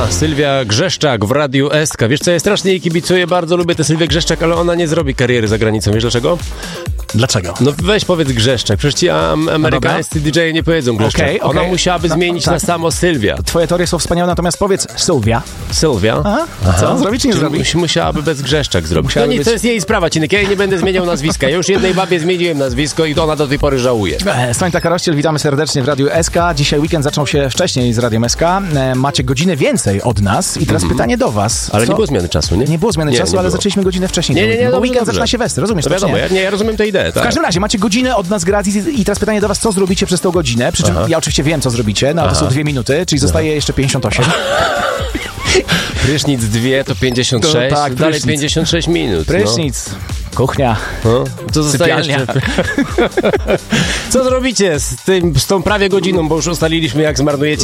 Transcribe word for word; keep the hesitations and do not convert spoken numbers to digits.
Sylwia Grzeszczak w Radiu S K. Wiesz co, ja strasznie jej kibicuję, bardzo lubię tę Sylwię Grzeszczak, ale ona nie zrobi kariery za granicą. Wiesz dlaczego? Dlaczego? No weź powiedz Grzeszczak, przecież ci am- amerykańscy no didżeje nie powiedzą Grzeszczak. Okay, okay. Ona musiałaby no, zmienić tak. na samo Sylwia. Twoje teorie są wspaniałe, natomiast powiedz Sylwia. Sylwia? Aha. Aha. Co? Zrobić czy nie zrobić? Musiałaby bez Grzeszczak zrobić. Musiałaby no nie, być... to jest jej sprawa, Cinek. Ja jej nie będę zmieniał nazwiska. Ja już jednej babie zmieniłem nazwisko i ona do tej pory żałuje. Stańta Karościel, witamy serdecznie w Radiu S K. Dzisiaj weekend zaczął się wcześniej z Radiem S K. Macie godzinę więcej od nas i teraz mm-hmm. pytanie do was. Ale co? nie było zmiany czasu, nie? Nie było zmiany nie, czasu, nie ale było. zaczęliśmy godzinę wcześniej. Nie, nie, nie, bo dobrze, weekend dobrze. zaczyna się westry, rozumiesz to? To wiadomo, ja, nie, ja rozumiem tę ideę. Tak. W każdym razie macie godzinę od nas gratis i teraz pytanie do was, co zrobicie przez tą godzinę? Przy czym Aha. ja oczywiście wiem, co zrobicie, no ale to są dwie minuty, czyli zostaje Aha. jeszcze pięćdziesiąt osiem. Prysznic dwie to pięćdziesiąt sześć, to, tak, dalej prysznic. pięćdziesiąt sześć minut. Prysznic, no. kuchnia, no. To zostaje sypialnia. Co zrobicie z, tym, z tą prawie godziną, bo już ustaliliśmy, jak zmarnujecie